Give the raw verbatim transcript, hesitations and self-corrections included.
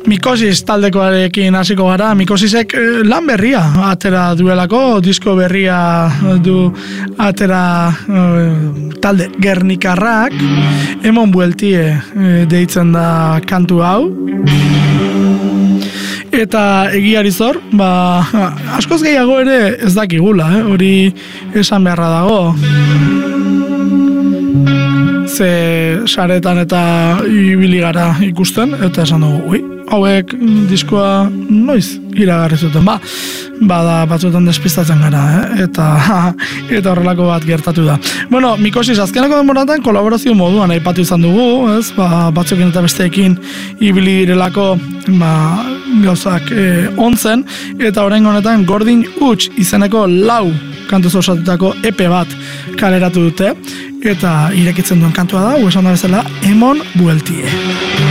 Mikosis taldekoarekin hasiko gara. Mikosisek lan berria atera duelako, disko berria du atera uh, talde Gernikarrak, Emon Bueltie uh, deitzen da kantu hau. Eta egiari zor, ba, askoz gehiago ere ez dakigula, eh? Hori esan beharra dago. Ze saretan eta ibili gara ikusten, eta esan dugu, ui, hauek diskoa noiz iragarri zuten, ba, bada batzuetan despistatzen gara, eh? eta, eta horrelako bat gertatu da. Bueno, Mikosis azkeneko denboratan kolaborazio moduan aipatu izan dugu, ez? Ba, batzuekin eta besteekin ibili direlako, ba, gauzak e, ontzen, eta oraingo honetan Gordin Huts izeneko lau kantuz osatutako E P bat kaleratu dute, eta irekitzen duen kantua da, esan da bezala, Emon Bueltie.